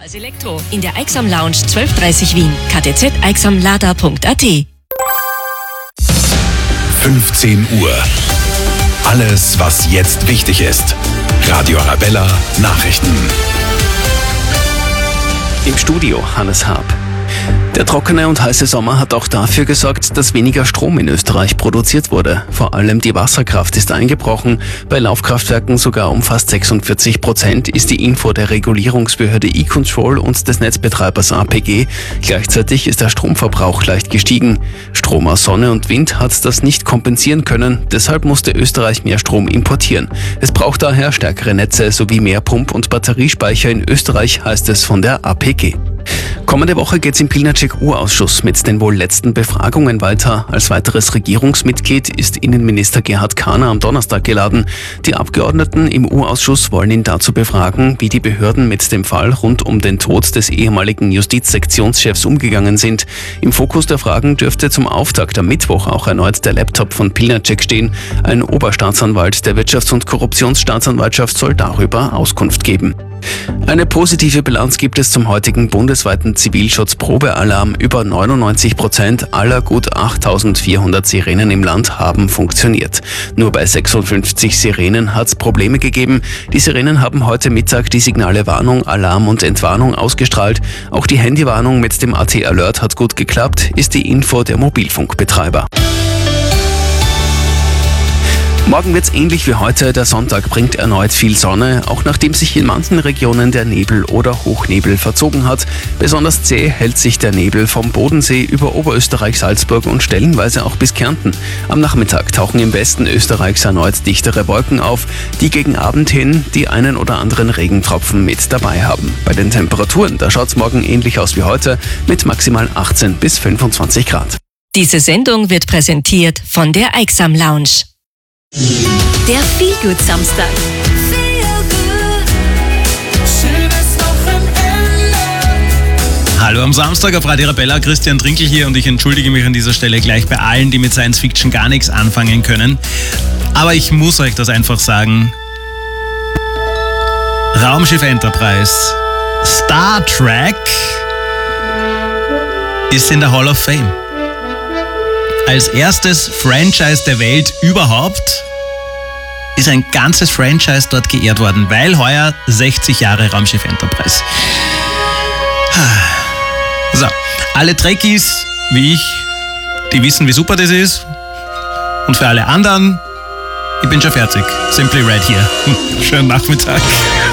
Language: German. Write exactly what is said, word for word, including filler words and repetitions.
Als Elektro in der Aixam Lounge zwölf Uhr dreißig Wien. k t z aixamlada punkt a t. fünfzehn Uhr. Alles, was jetzt wichtig ist. Radio Arabella Nachrichten. Im Studio Hannes Haab. Der trockene und heiße Sommer hat auch dafür gesorgt, dass weniger Strom in Österreich produziert wurde. Vor allem die Wasserkraft ist eingebrochen. Bei Laufkraftwerken sogar um fast sechsundvierzig Prozent ist die Info der Regulierungsbehörde E-Control und des Netzbetreibers A P G. Gleichzeitig ist der Stromverbrauch leicht gestiegen. Strom aus Sonne und Wind hat das nicht kompensieren können. Deshalb musste Österreich mehr Strom importieren. Es braucht daher stärkere Netze sowie mehr Pump- und Batteriespeicher in Österreich, heißt es von der A P G. Kommende Woche geht's im Pilnacek-U-Ausschuss mit den wohl letzten Befragungen weiter. Als weiteres Regierungsmitglied ist Innenminister Gerhard Kahner am Donnerstag geladen. Die Abgeordneten im U-Ausschuss wollen ihn dazu befragen, wie die Behörden mit dem Fall rund um den Tod des ehemaligen Justizsektionschefs umgegangen sind. Im Fokus der Fragen dürfte zum Auftakt am Mittwoch auch erneut der Laptop von Pilnacek stehen. Ein Oberstaatsanwalt der Wirtschafts- und Korruptionsstaatsanwaltschaft soll darüber Auskunft geben. Eine positive Bilanz gibt es zum heutigen bundesweiten Zivilschutz-Probealarm. Über neunundneunzig Prozent aller gut achttausendvierhundert Sirenen im Land haben funktioniert. Nur bei sechsundfünfzig Sirenen hat es Probleme gegeben. Die Sirenen haben heute Mittag die Signale Warnung, Alarm und Entwarnung ausgestrahlt. Auch die Handywarnung mit dem A T Alert hat gut geklappt, ist die Info der Mobilfunkbetreiber. Morgen wird's ähnlich wie heute. Der Sonntag bringt erneut viel Sonne, auch nachdem sich in manchen Regionen der Nebel oder Hochnebel verzogen hat. Besonders zäh hält sich der Nebel vom Bodensee über Oberösterreich, Salzburg und stellenweise auch bis Kärnten. Am Nachmittag tauchen im Westen Österreichs erneut dichtere Wolken auf, die gegen Abend hin die einen oder anderen Regentropfen mit dabei haben. Bei den Temperaturen, da schaut's morgen ähnlich aus wie heute, mit maximal achtzehn bis fünfundzwanzig Grad. Diese Sendung wird präsentiert von der Aixam Lounge. Der Feelgood-Samstag. Hallo am Samstag auf Radio Arabella, Christian Trinkel hier und ich entschuldige mich an dieser Stelle gleich bei allen, die mit Science Fiction gar nichts anfangen können. Aber ich muss euch das einfach sagen. Raumschiff Enterprise, Star Trek ist in der Hall of Fame. Als erstes Franchise der Welt überhaupt ist ein ganzes Franchise dort geehrt worden, weil heuer sechzig Jahre Raumschiff Enterprise. So, alle Trekkies wie ich, die wissen, wie super das ist. Und für alle anderen, ich bin schon fertig. Simply Red hier. Schönen Nachmittag.